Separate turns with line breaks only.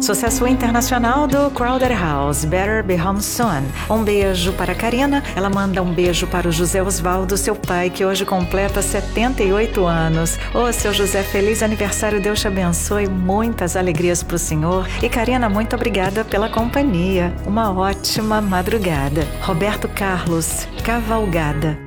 Sucesso internacional do Crowded House, Better Be Home Soon. Um beijo para a Karina. Ela manda um beijo para o José Osvaldo, seu pai, que hoje completa 78 anos. Ô, seu José, feliz aniversário, Deus te abençoe, muitas alegrias para o senhor. E Karina, muito obrigada pela companhia. Uma ótima madrugada. Roberto Carlos Cavalgada.